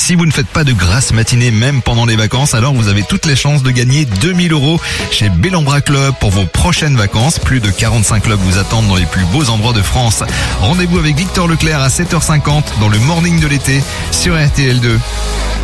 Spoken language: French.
Si vous ne faites pas de grasses matinées même pendant les vacances, alors vous avez toutes les chances de gagner 2000 € chez Bellambra Club pour vos prochaines vacances. Plus de 45 clubs vous attendent dans les plus beaux endroits de France. Rendez-vous avec Victor Leclerc à 7h50 dans le morning de l'été sur RTL2.